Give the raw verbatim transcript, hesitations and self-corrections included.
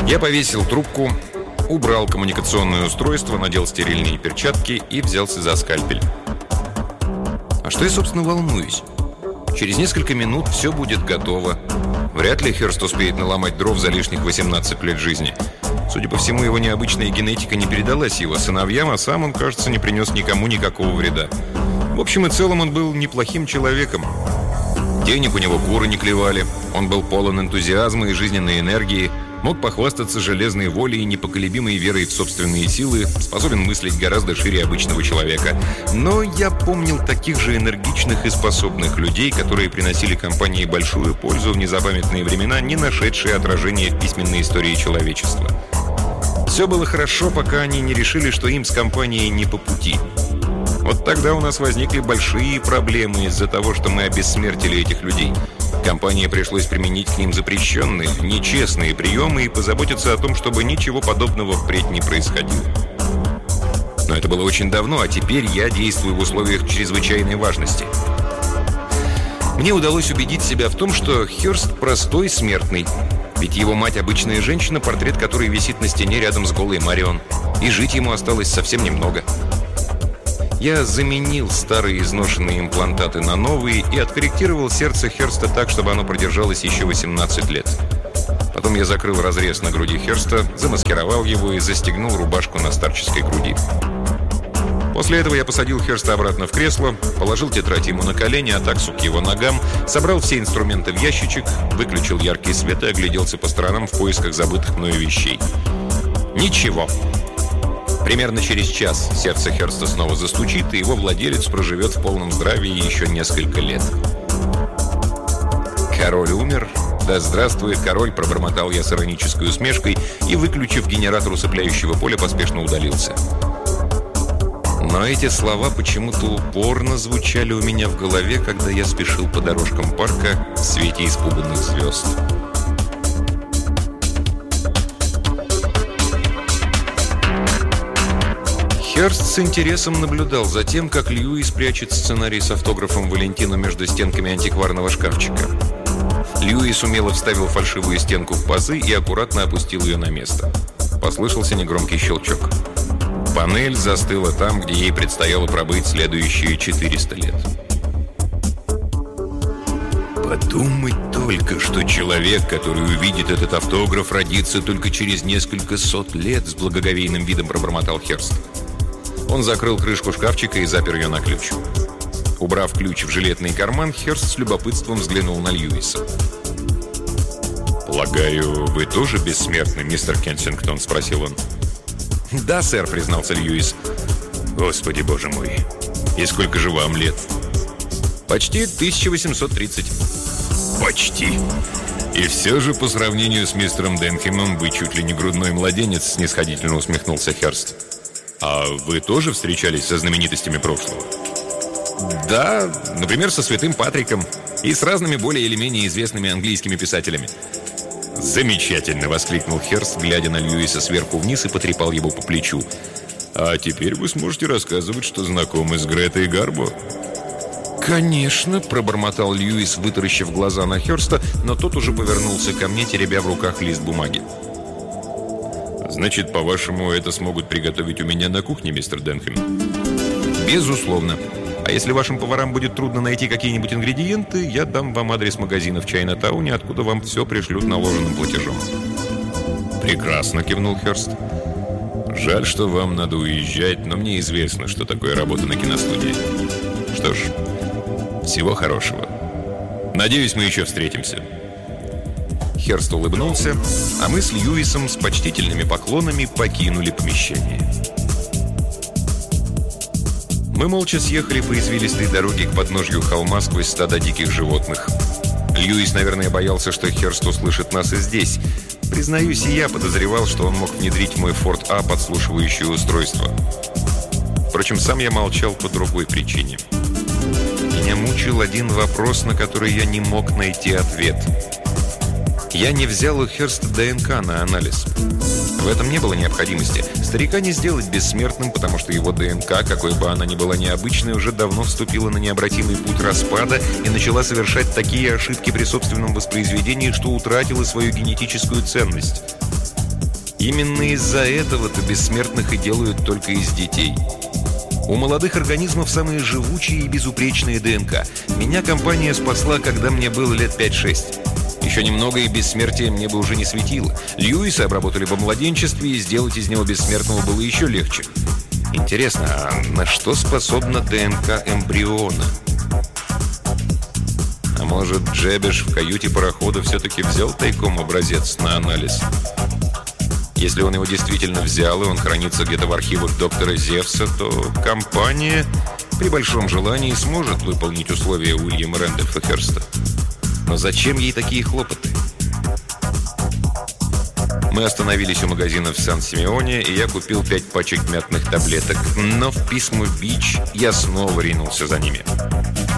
Я повесил трубку, убрал коммуникационное устройство, надел стерильные перчатки и взялся за скальпель. А что я, собственно, волнуюсь? Через несколько минут все будет готово. Вряд ли Хёрст успеет наломать дров за лишних восемнадцать лет жизни. Судя по всему, его необычная генетика не передалась его сыновьям, а сам он, кажется, не принес никому никакого вреда. В общем и целом, он был неплохим человеком. Денег у него куры не клевали. Он был полон энтузиазма и жизненной энергии, мог похвастаться железной волей и непоколебимой верой в собственные силы, способен мыслить гораздо шире обычного человека. Но я помнил таких же энергичных и способных людей, которые приносили компании большую пользу в незапамятные времена, не нашедшие отражения в письменной истории человечества. Все было хорошо, пока они не решили, что им с компанией не по пути. Вот тогда у нас возникли большие проблемы из-за того, что мы обессмертили этих людей. Компании пришлось применить к ним запрещенные, нечестные приемы и позаботиться о том, чтобы ничего подобного впредь не происходило. Но это было очень давно, а теперь я действую в условиях чрезвычайной важности. Мне удалось убедить себя в том, что Хёрст простой смертный. Ведь его мать обычная женщина, портрет которой висит на стене рядом с голой Марион. И жить ему осталось совсем немного. Я заменил старые изношенные имплантаты на новые и откорректировал сердце Хёрста так, чтобы оно продержалось еще восемнадцать лет. Потом я закрыл разрез на груди Хёрста, замаскировал его и застегнул рубашку на старческой груди. После этого я посадил Хёрста обратно в кресло, положил тетрадь ему на колени, а таксу к его ногам, собрал все инструменты в ящичек, выключил яркий свет и огляделся по сторонам в поисках забытых мною вещей. Ничего. Примерно через час сердце Хёрста снова застучит, и его владелец проживет в полном здравии еще несколько лет. Король умер. Да здравствует король, пробормотал я с иронической усмешкой и, выключив генератор усыпляющего поля, поспешно удалился. Но эти слова почему-то упорно звучали у меня в голове, когда я спешил по дорожкам парка в свете испуганных звезд. Хёрст с интересом наблюдал за тем, как Льюис прячет сценарий с автографом Валентина между стенками антикварного шкафчика. Льюис умело вставил фальшивую стенку в пазы и аккуратно опустил ее на место. Послышался негромкий щелчок. Панель застыла там, где ей предстояло пробыть следующие четыреста лет. Подумать только, что человек, который увидит этот автограф, родится только через несколько сот лет, с благоговейным видом пробормотал Хёрст. Он закрыл крышку шкафчика и запер ее на ключ. Убрав ключ в жилетный карман, Хёрст с любопытством взглянул на Льюиса. «Полагаю, вы тоже бессмертны, мистер Кенсингтон?» – спросил он. «Да, сэр», – признался Льюис. «Господи, боже мой! И сколько же вам лет?» «Почти тысяча восемьсот тридцать». «Почти! И все же, по сравнению с мистером Денхэмом, вы чуть ли не грудной младенец», – снисходительно усмехнулся Хёрст. «А вы тоже встречались со знаменитостями прошлого?» «Да, например, со святым Патриком и с разными более или менее известными английскими писателями». «Замечательно!» — воскликнул Хёрст, глядя на Льюиса сверху вниз, и потрепал его по плечу. «А теперь вы сможете рассказывать, что знакомы с Гретой Гарбо». «Конечно!» — пробормотал Льюис, вытаращив глаза на Хёрста, но тот уже повернулся ко мне, теребя в руках лист бумаги. «Значит, по-вашему, это смогут приготовить у меня на кухне, мистер Денхэм?» «Безусловно. А если вашим поварам будет трудно найти какие-нибудь ингредиенты, я дам вам адрес магазина в Чайна-тауне, откуда вам все пришлют наложенным платежом». «Прекрасно», — кивнул Хёрст. «Жаль, что вам надо уезжать, но мне известно, что такое работа на киностудии. Что ж, всего хорошего. Надеюсь, мы еще встретимся». Хёрст улыбнулся, а мы с Льюисом с почтительными поклонами покинули помещение. Мы молча съехали по извилистой дороге к подножью холма сквозь стадо диких животных. Льюис, наверное, боялся, что Хёрст услышит нас и здесь. Признаюсь, и я подозревал, что он мог внедрить в мой Форд А подслушивающее устройство. Впрочем, сам я молчал по другой причине. Меня мучил один вопрос, на который я не мог найти ответ. Я не взял у Хёрста ДНК на анализ. В этом не было необходимости. Старика не сделать бессмертным, потому что его ДНК, какой бы она ни была необычной, уже давно вступила на необратимый путь распада и начала совершать такие ошибки при собственном воспроизведении, что утратила свою генетическую ценность. Именно из-за этого-то бессмертных и делают только из детей. У молодых организмов самые живучие и безупречные ДНК. Меня компания спасла, когда мне было лет пять-шесть. Еще немного, и бессмертие мне бы уже не светило. Льюиса обработали во младенчестве, и сделать из него бессмертного было еще легче. Интересно, а на что способна ДНК эмбриона? А может, Джебеш в каюте парохода все-таки взял тайком образец на анализ? Если он его действительно взял, и он хранится где-то в архивах доктора Зевса, то компания при большом желании сможет выполнить условия Уильяма Рэндольфа Херста. Но зачем ей такие хлопоты? Мы остановились у магазина в Сан-Симеоне, и я купил пять пачек мятных таблеток, но в Писмо-Бич я снова ринулся за ними.